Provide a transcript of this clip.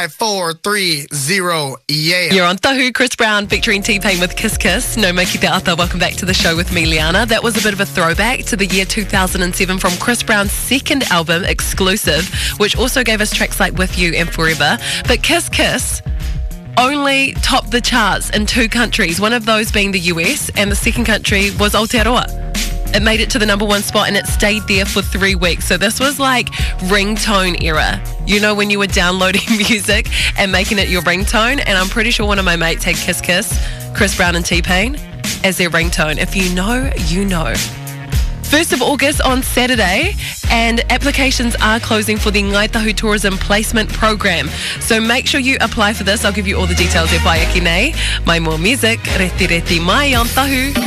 5, 4, 3, 0, yeah. You're on Tahu, Chris Brown featuring T-Pain with Kiss Kiss. No Maki Te Ata. Welcome back to the show with me, Liana. That was a bit of a throwback to the year 2007 from Chris Brown's second album, Exclusive, which also gave us tracks like With You and Forever. But Kiss Kiss only topped the charts in 2 countries, one of those being the US, and the second country was Aotearoa. It made it to the number 1 spot and it stayed there for 3 weeks. So this was like ringtone era. You know, when you were downloading music and making it your ringtone. And I'm pretty sure one of my mates had Kiss Kiss, Chris Brown and T-Pain as their ringtone. If you know, you know. 1st of August on Saturday, and applications are closing for the Ngai Tahu Tourism Placement Program. So make sure you apply for this. I'll give you all the details e whai aki nei. Mai more music, reti reti mai on Tahu.